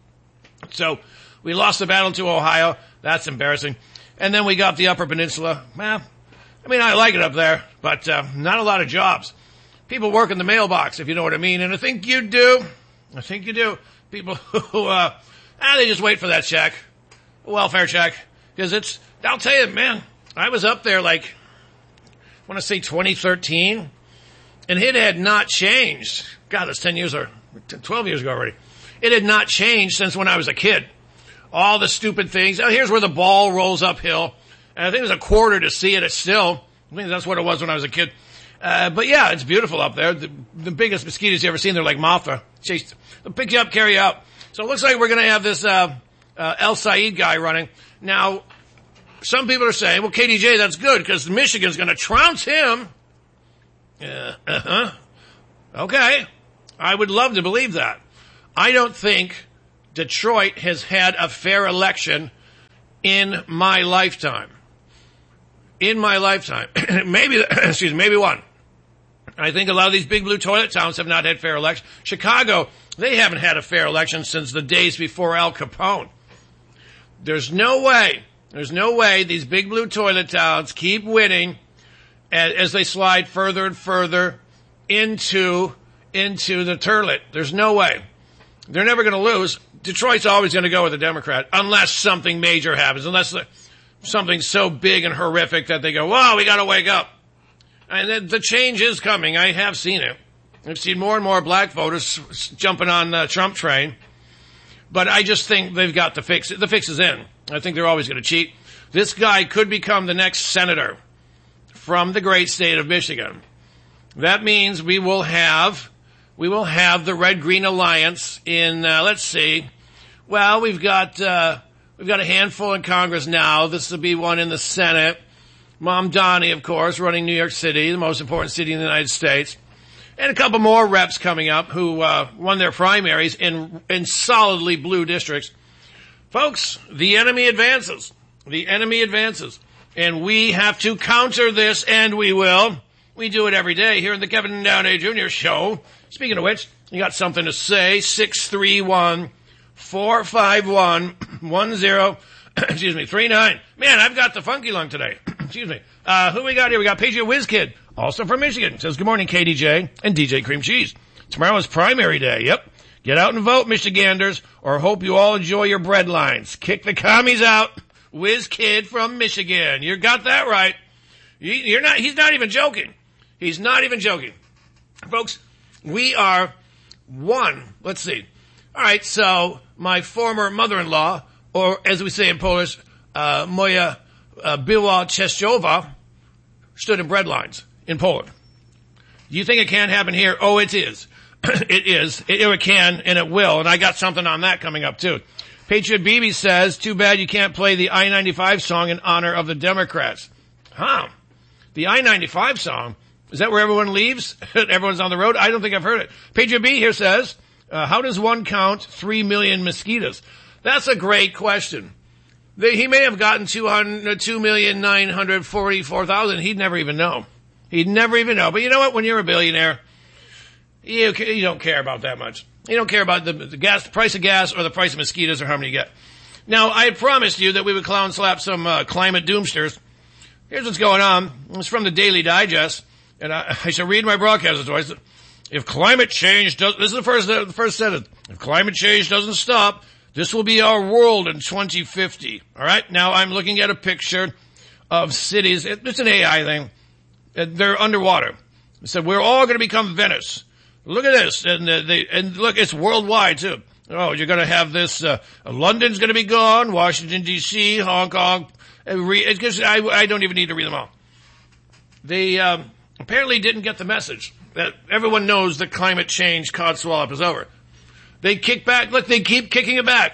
So we lost the battle to Ohio. That's embarrassing. And then we got the Upper Peninsula. Well, I mean, I like it up there, but uh, not a lot of jobs. People work in the mailbox, if you know what I mean. And I think you do. I think you do. People who, uh, ah, they just wait for that check, a welfare check. Because it's, I'll tell you, man, I was up there like, I want to say twenty thirteen, and it had not changed. God, that's ten years or twelve years ago already. It had not changed since when I was a kid. All the stupid things. Oh, here's where the ball rolls uphill. And I think it was a quarter to see it. It's still, I think that's what it was when I was a kid. Uh, but yeah, it's beautiful up there. The, the biggest mosquitoes you ever seen, they're like Mothra. Chase, they'll pick you up, carry you out. So it looks like we're going to have this, uh, uh, El Said guy running. Now, some people are saying, well, K D J, that's good because Michigan's going to trounce him. Uh, uh-huh. Okay. I would love to believe that. I don't think Detroit has had a fair election in my lifetime. In my lifetime. maybe, excuse me, maybe one. I think a lot of these big blue toilet towns have not had fair elections. Chicago, they haven't had a fair election since the days before Al Capone. There's no way, there's no way these big blue toilet towns keep winning as, as they slide further and further into, into the turlet. There's no way. They're never going to lose. Detroit's always going to go with a Democrat unless something major happens, unless the, something so big and horrific that they go, wow, we got to wake up. And the, the change is coming. I have seen it. I've seen more and more black voters jumping on the Trump train. But I just think they've got the fix. The fix is in. I think they're always going to cheat. This guy could become the next senator from the great state of Michigan. That means we will have, we will have the Red-Green Alliance in, uh, let's see. Well, we've got, uh, we've got a handful in Congress now. This will be one in the Senate. Mom Donnie, of course, running New York City, the most important city in the United States. And a couple more reps coming up who uh, won their primaries in in solidly blue districts. Folks, the enemy advances. The enemy advances. And we have to counter this, and we will. We do it every day here in the Kevin Downey Junior Show. Speaking of which, you got something to say. six three one, four five one, one zero, excuse me, three nine. Man, I've got the funky lung today. Excuse me. Uh, who we got here? We got Patriot Whiz Kid, also from Michigan. Says, good morning, K D J and D J Cream Cheese. Tomorrow is primary day. Yep. Get out and vote, Michiganders, or hope you all enjoy your bread lines. Kick the commies out. Whiz Kid from Michigan. You got that right. You, you're not, he's not even joking. He's not even joking. Folks, we are one. Let's see. All right. So my former mother-in-law, or as we say in Polish, uh, moja Uh, była teściowa, stood in bread lines in Poland. Do you think it can happen here? Oh, it is. It is. It, it can, and it will. And I got something on that coming up, too. Patriot B B says, too bad you can't play the I ninety-five song in honor of the Democrats. Huh. The I ninety-five song? Is that where everyone leaves? Everyone's on the road? I don't think I've heard it. Patriot B here says, uh, how does one count three million mosquitoes? That's a great question. He may have gotten two million nine hundred forty-four thousand. He'd never even know. He'd never even know. But you know what? When you're a billionaire, you, you don't care about that much. You don't care about the, the gas, the price of gas or the price of mosquitoes or how many you get. Now, I had promised you that we would clown slap some uh, climate doomsters. Here's what's going on. It's from the Daily Digest. And I, I shall read my broadcaster's voice. If climate change does, this is the first, uh, the first sentence. If climate change doesn't stop, this will be our world in twenty fifty. All right. Now I'm looking at a picture of cities. It's an A I thing. They're underwater. It said, we're all going to become Venice. Look at this. And uh, they, and look, it's worldwide too. Oh, you're going to have this, uh, London's going to be gone, Washington D C, Hong Kong. It gives, I, I don't even need to read them all. They, um, apparently didn't get the message that everyone knows that climate change codswallop is over. They kick back. Look, they keep kicking it back.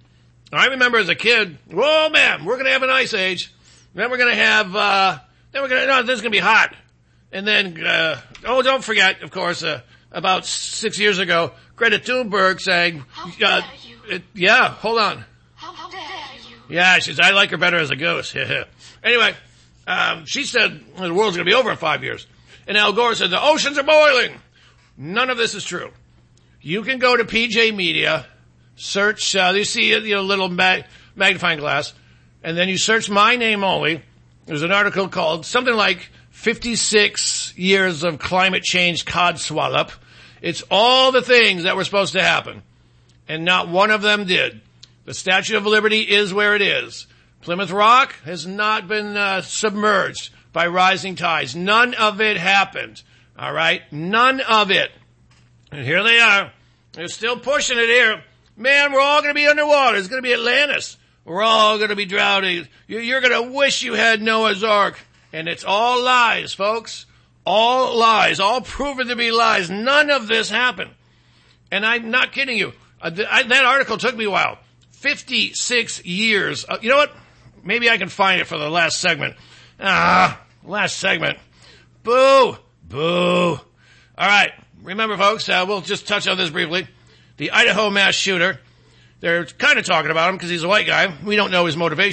I remember as a kid, whoa, man, we're going to have an ice age. Then we're going to have, uh, then we're going to, no, this is going to be hot. And then, uh, oh, don't forget, of course, uh, about six years ago, Greta Thunberg saying, uh, it, yeah, hold on. How, how dare you? Yeah, she said, I like her better as a ghost. Anyway, um, she said the world's going to be over in five years. And Al Gore said the oceans are boiling. None of this is true. You can go to P J Media, search, uh, you see a you know, little mag- magnifying glass, and then you search my name only. There's an article called something like fifty-six years of climate change codswallop. It's all the things that were supposed to happen, and not one of them did. The Statue of Liberty is where it is. Plymouth Rock has not been uh, submerged by rising tides. None of it happened. All right? None of it. And here they are. They're still pushing it here. Man, we're all going to be underwater. It's going to be Atlantis. We're all going to be drowning. You're going to wish you had Noah's Ark. And it's all lies, folks. All lies. All proven to be lies. None of this happened. And I'm not kidding you. Uh, th- I, that article took me a while. fifty-six years. Uh, you know what? Maybe I can find it for the last segment. Ah, last segment. Boo. Boo. All right. Remember, folks, uh, we'll just touch on this briefly. The Idaho mass shooter, they're kind of talking about him because he's a white guy. We don't know his motivation.